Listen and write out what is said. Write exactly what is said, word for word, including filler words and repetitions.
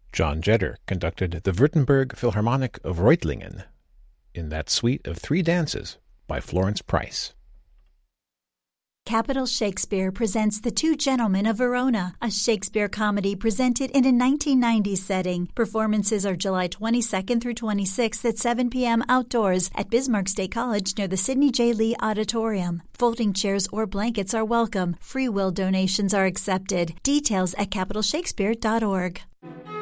John Jetter conducted the Württemberg Philharmonic of Reutlingen in that suite of three dances by Florence Price. Capitol Shakespeare presents The Two Gentlemen of Verona, a Shakespeare comedy presented in a nineteen nineties setting. Performances are July twenty-second through twenty-sixth at seven p.m. outdoors at Bismarck State College near the Sidney J. Lee Auditorium. Folding chairs or blankets are welcome. Free will donations are accepted. Details at capital shakespeare dot org.